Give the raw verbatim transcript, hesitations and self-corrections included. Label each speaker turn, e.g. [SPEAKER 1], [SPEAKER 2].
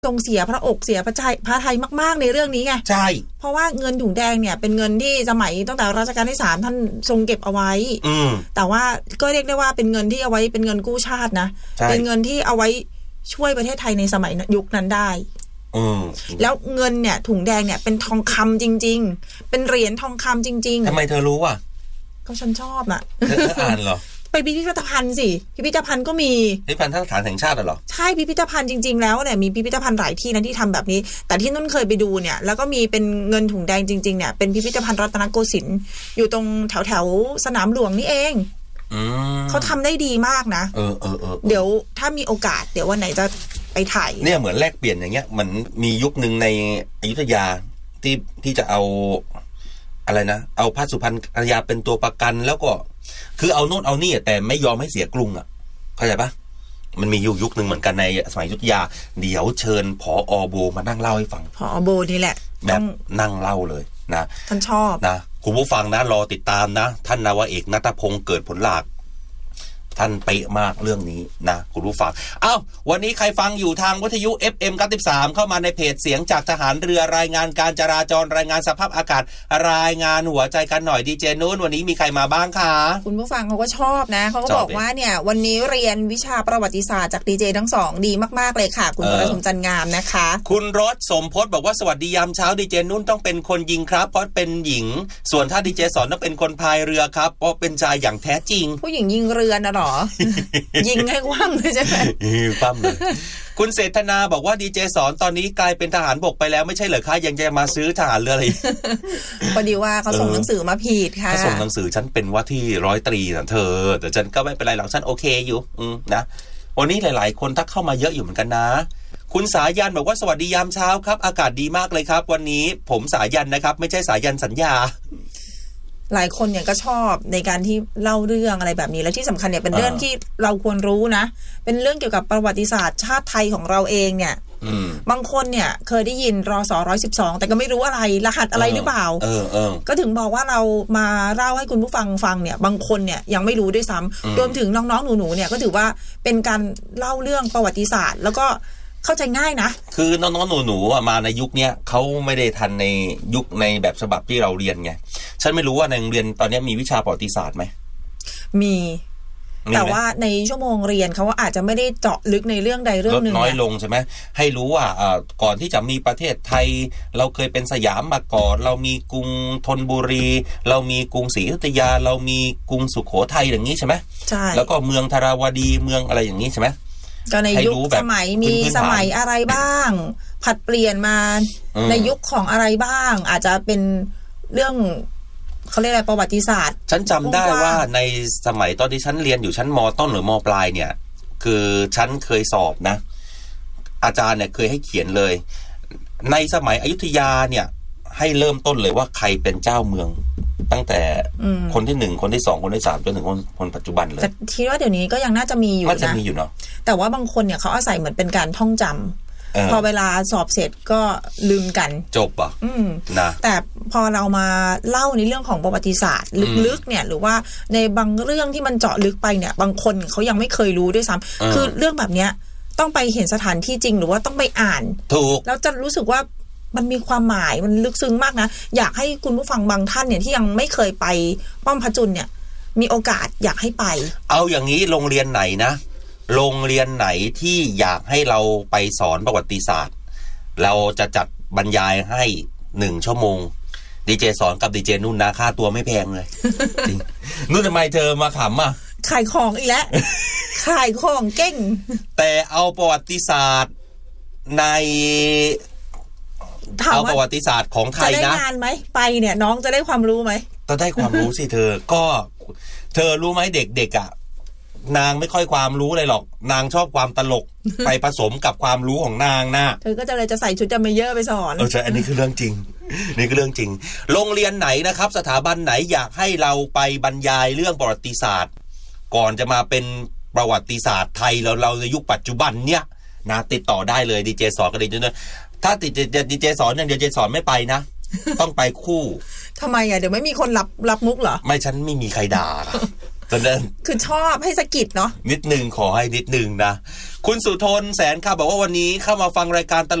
[SPEAKER 1] ทรงเสียพระอกเสียพระใจพระไทยมากๆในเรื่องนี้ไง
[SPEAKER 2] ใช่
[SPEAKER 1] เพราะว่าเงินถุงแดงเนี่ยเป็นเงินที่สมัยตั้งแต่รัชกาลที่สามท่านทรงเก็บเอาไว้แต่ว่าก็เรียกได้ว่าเป็นเงินที่เอาไว้เป็นเงินกู้ชาตินะเป็นเงินที่เอาไว้ช่วยประเทศไทยในสมัยยุคนั้นได้แล้วเงินเนี่ยถุงแดงเนี่ยเป็นทองคำจริงๆเป็นเหรียญทองคำจริงๆ
[SPEAKER 2] ทำไมเธอรู้อ่ะ
[SPEAKER 1] ก็ฉันชอบอ่ะ
[SPEAKER 2] เธออ่านเหรอ
[SPEAKER 1] ไปพิพิธภัณฑ์สิพิพิธภัณฑ์ก็มี
[SPEAKER 2] พิพิธภัณฑ์สถานแห่งชาติเหรอ
[SPEAKER 1] ใช่พิพิธภัณฑ์จริงๆแล้วเนี่ยมีพิพิธภัณฑ์หลายที่นะที่ทำแบบนี้แต่ที่นุ่นเคยไปดูเนี่ยแล้วก็มีเป็นเงินถุงแดงจริงๆเนี่ยเป็นพิพิธภัณฑ์รัตนโกสินทร์อยู่ตรงแถวแถวสนามหลวงนี่เองเขาทำได้ดีมากนะ
[SPEAKER 2] เออเออเออ
[SPEAKER 1] เดี๋ยวถ้ามีโอกาสเดี๋ยววันไหนจะไปถ่าย
[SPEAKER 2] เนี่ยเหมือนแลกเปลี่ยนอย่างเงี้ยมันมียุคนึงในอยุธยาที่ที่จะเอาอะไรนะเอาพระสุพรรณกัลยาเป็นตัวประกันแล้วก็คือเอาโน่นเอานี่แต่ไม่ยอมให้เสียกรุงอ่ะเข้าใจปะมันมียุคยุคนึงเหมือนกันในสมัยอยุธยาเดี๋ยวเชิญผอ.โบมานั่งเล่าให้ฟัง
[SPEAKER 1] ผอ.โบนี่แหละ
[SPEAKER 2] แบบนั่งเล่าเลยนะ
[SPEAKER 1] ท่านชอบ
[SPEAKER 2] นะคุณผู้ฟังนะรอติดตามนะท่านนาวาเอกณัฐพงศ์เกิดผลหลากท่านเป๊ะมากเรื่องนี้นะคุณผู้ฟังอ้าววันนี้ใครฟังอยู่ทางวิทยุ เอฟ เอ็ม เก้าสิบสาม เข้ามาในเพจเสียงจากทหารเรือรายงานการจราจรรายงานสภาพอากาศรายงานหัวใจกันหน่อยดีเจนุ่นวันนี้มีใครมาบ้างคะ
[SPEAKER 1] คุณผู้ฟังเขาก็ชอบนะเขาก็บอกว่าเนี่ยวันนี้เรียนวิชาประวัติศาสตร์จากดีเจทั้งสองดีมากๆเลยค่ะคุณประสมจันทร์งามนะคะ
[SPEAKER 2] คุณรสสมพจน์บอกว่าสวัสดียามเช้าดีเจนุ่นต้องเป็นคนยิงครับเพราะเป็นหญิงส่วนถ้าดีเจสอนต้องเป็นคนพายเรือครับเพราะเป็นชายอย่างแท้จริง
[SPEAKER 1] ผู้หญิงยิงเรือนะหรอ ยิงให้คว่ำเลยใช่ไหม
[SPEAKER 2] คว่ำเลยคุณเศรษฐนาบอกว่าดีเจสอนตอนนี้กลายเป็นทหารบกไปแล้วไม่ใช่เหรอคะยังจะมาซื้อทหารเรืออะไร
[SPEAKER 1] พอดีว่าเขาส่งหนังสือมาผิดค่ะ
[SPEAKER 2] เขาส่งหนังสือฉันเป็นว่าที่ร้อยตรีนะเธอแต่ฉันก็ไม่เป็นไรหรอกฉันโอเคอยู่นะวันนี้หลายๆคนทักเข้ามาเยอะอยู่เหมือนกันนะคุณสายันบอกว่าสวัสดียามเช้าครับอากาศดีมากเลยครับวันนี้ผมสายันนะครับไม่ใช่สายันสัญญา
[SPEAKER 1] หลายคนเนี่ยก็ชอบในการที่เล่าเรื่องอะไรแบบนี้และที่สำคัญเนี่ยเป็นเรื่องที่เราควรรู้นะเป็นเรื่องเกี่ยวกับประวัติศาสตร์ชาติไทยของเราเองเนี่ยบางคนเนี่ยเคยได้ยินรศหนึ่งร้อยสิบสองแต่ก็ไม่รู้อะไรรหัสอะไรหรือเปล่าก็ถึงบอกว่าเรามาเล่าให้คุณผู้ฟังฟังเนี่ยบางคนเนี่ยยังไม่รู้ด้วยซ้ำรวมถึงน้องๆหนูๆเนี่ยก็ถือว่าเป็นการเล่าเรื่องประวัติศาสตร์แล้วก็เข้าใจง่ายนะ
[SPEAKER 2] คือน้องๆหนูๆมาในยุคนี้เขาไม่ได้ทันในยุคในแบบฉบับที่เราเรียนไงฉันไม่รู้ว่าในโรงเรียนตอนนี้มีวิชาประวัติศาสตร์ไหม
[SPEAKER 1] มีแต่ว่าในชั่วโมงเรียนเขาอาจจะไม่ได้เจาะลึกในเรื่องใดเรื่องหนึ่ง
[SPEAKER 2] น้อยลงใช่ไหมให้รู้ว่าก่อนที่จะมีประเทศไทยเราเคยเป็นสยามมาก่อนเรามีกรุงธนบุรีเรามีกรุงศรีอยุธยาเรามีกรุงสุโขทัยอย่างนี้ใช่ไหม
[SPEAKER 1] ใช่
[SPEAKER 2] แล้วก็เมืองธาราวดีเมืองอะไรอย่างนี้ใช่ไหม
[SPEAKER 1] ก็ในยุคสมัยมีสมัยอะไรบ้างผัดเปลี่ยนมาในยุคของอะไรบ้างอาจจะเป็นเรื่องเขาเรียกอะไรประวัติศาสตร์
[SPEAKER 2] ฉันจำได้ว่าในสมัยตอนที่ฉันเรียนอยู่ชั้นม.ต้นหรือม.ปลายเนี่ยคือฉันเคยสอบนะอาจารย์เนี่ยเคยให้เขียนเลยในสมัยอยุธยาเนี่ยให้เริ่มต้นเลยว่าใครเป็นเจ้าเมืองตั้งแต่คนที่หนึ่งคนที่สองคนที่สามจนถึงคนคนปัจจุบันเลย
[SPEAKER 1] แต่คิดว่าเดี๋ยวนี้ก็ยังน่าจะมีอยู่นะ
[SPEAKER 2] น่าจะมีอยู่เนาะ
[SPEAKER 1] แต่ว่าบางคนเนี่ยเขาอาศัยเหมือนเป็นการท่องจำพอเวลาสอบเสร็จก็ลืมกัน
[SPEAKER 2] จบอ่ะนะ
[SPEAKER 1] แต่พอเรามาเล่าในเรื่องของประวัติศาสตร์ลึกๆเนี่ยหรือว่าในบางเรื่องที่มันเจาะลึกไปเนี่ยบางคนเขายังไม่เคยรู้ด้วยซ้ำคือเรื่องแบบเนี้ยต้องไปเห็นสถานที่จริงหรือว่าต้องไปอ่าน
[SPEAKER 2] ถูก
[SPEAKER 1] แล้วจะรู้สึกว่ามันมีความหมายมันลึกซึ้งมากนะอยากให้คุณผู้ฟังบางท่านเนี่ยที่ยังไม่เคยไปป้อมพระจุลเนี่ยมีโอกาสอยากให้ไป
[SPEAKER 2] เอาอย่างนี้โรงเรียนไหนนะโรงเรียนไหนที่อยากให้เราไปสอนประวัติศาสตร์เราจะจัดบรรยายให้หนึ่งชั่วโมงดีเจสอนกับดีเจนุ่นนะค่าตัวไม่แพงเลยจริงนุ่นทำไมเธอมาขำอ่ะ
[SPEAKER 1] ขายของอีกแล้วขายของเก่ง
[SPEAKER 2] แต่เอาประวัติศาสตร์ในเอาประวัติศาสตร์ของไทยนะ
[SPEAKER 1] จะได้งานไหมไปเนี่ยน้องจะได้ความรู้ไหม
[SPEAKER 2] จะได้ความรู้สิเธอก็เธอรู้ไหมเด็กๆอ่ะนางไม่ค่อยความรู้อะไรหรอกนางชอบความตลก ไปผสมกับความรู้ของนางนะ
[SPEAKER 1] เธอก็จะเลยจะใส่ชุดจำไม่เยอะไปสอน
[SPEAKER 2] เออใช่อันนี้คือเรื่องจริงนี่คือเรื่องจริงโรงเรียนไหนนะครับสถาบันไหนอยากให้เราไปบรรยายเรื่องประวัติศาสตร์ก่อนจะมาเป็นประวัติศาสตร์ไทยเราเราในยุคปัจจุบันเนี่ยนะติดต่อได้เลยดีเจสอนก็ดีด้วยถ้าติดดีเจสอนอย่างเดียวดีเจสอนไม่ไปนะต้องไปคู่
[SPEAKER 1] ทำไมอ่ะเดี๋ยวไม่มีคนรับรับมุกเหรอ
[SPEAKER 2] ไม่ฉันไม่มีใครด่าตอนนั้น
[SPEAKER 1] คือชอบให้สะกิดเนาะ
[SPEAKER 2] นิดนึงขอให้นิดนึงนะคุณสุทนแสนค่ะบอกว่าวันนี้เข้ามาฟังรายการ